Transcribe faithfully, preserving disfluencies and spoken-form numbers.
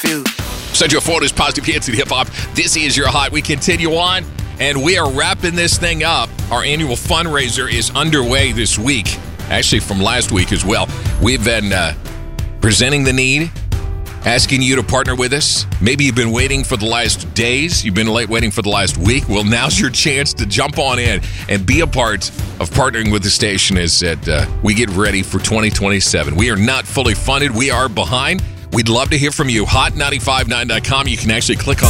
confused. Central Florida's Positive Hits and Hip Hop. This is your hot. We continue on, and we are wrapping this thing up. Our annual fundraiser is underway this week, actually from last week as well. We've been uh, presenting the need, asking you to partner with us. Maybe you've been waiting for the last days. You've been late waiting for the last week. Well, now's your chance to jump on in and be a part of partnering with the station as that, uh, we get ready for twenty twenty-seven. We are not fully funded. We are behind. We'd love to hear from you. hot nine five nine dot com. You can actually click on